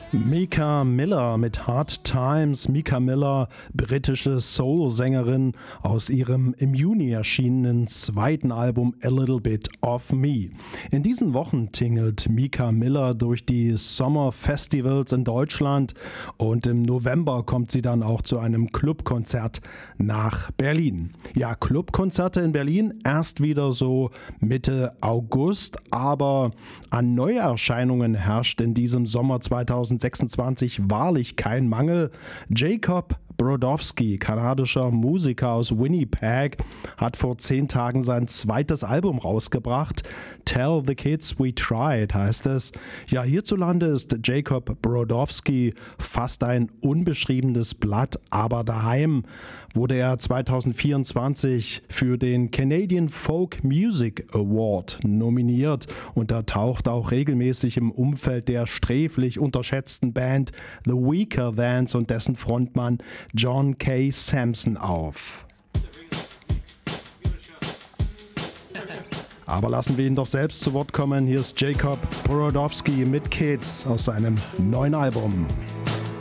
Mika Miller mit Hard Times. Mika Miller, britische Soul-Sängerin aus ihrem im Juni erschienenen zweiten Album A Little Bit of Me. In diesen Wochen tingelt Mika Miller durch die Summer Festivals in Deutschland und im November kommt sie dann auch zu einem Clubkonzert nach Berlin. Ja, Clubkonzerte in Berlin erst wieder so Mitte August, aber an Neuerscheinungen herrscht in diesem Sommer 2026 wahrlich kein Mangel. Jacob Brodowski, kanadischer Musiker aus Winnipeg, hat vor 10 Tagen sein zweites Album rausgebracht. Tell the Kids We Tried heißt es. Ja, hierzulande ist Jacob Brodowski fast ein unbeschriebenes Blatt, aber daheim wurde er 2024 für den Canadian Folk Music Award nominiert und er taucht auch regelmäßig im Umfeld der sträflich unterschätzten Band The Weaker Thans und dessen Frontmann John K. Samson auf. Aber lassen wir ihn doch selbst zu Wort kommen. Hier ist Jacob Brodowski mit Kids aus seinem neuen Album.